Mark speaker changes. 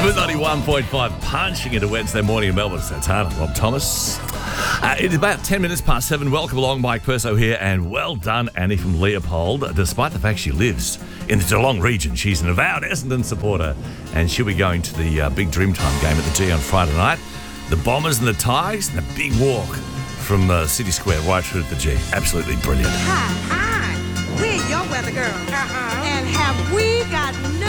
Speaker 1: Smooth 91.5, punching into Wednesday morning in Melbourne. So it's hard. Rob Thomas. It is about 10 minutes past 7. Welcome along, Mike Perso here, and well done, Annie from Leopold. Despite the fact she lives in the Geelong region, she's an avowed Essendon supporter, and she'll be going to the big Dreamtime game at the G on Friday night. The Bombers and the Tigers, and a big walk from City Square right through to the G. Absolutely brilliant.
Speaker 2: Hi, we're your weather girls. And have we got